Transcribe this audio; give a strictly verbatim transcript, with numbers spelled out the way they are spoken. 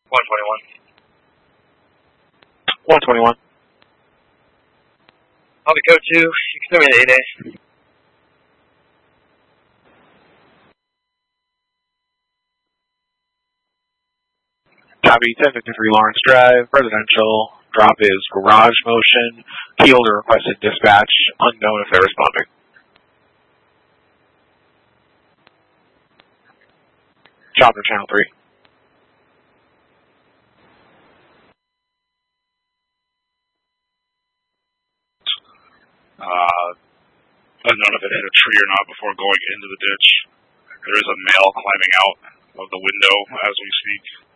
one twenty-one. one twenty-one. I'll be code two. You can send me the eight A. Copy, ten fifty-three Lawrence Drive, residential. Drop is garage motion. Key holder requested dispatch. Unknown if they're responding. Chopper channel three. Uh, unknown if it hit a tree or not before going into the ditch. There is a male climbing out of the window as we speak.